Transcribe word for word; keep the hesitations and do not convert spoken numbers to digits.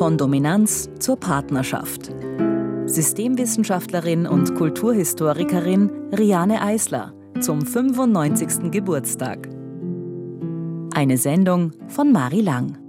Von Dominanz zur Partnerschaft. Systemwissenschaftlerin und Kulturhistorikerin Riane Eisler zum fünfundneunzigsten Geburtstag. Eine Sendung von Mari Lang.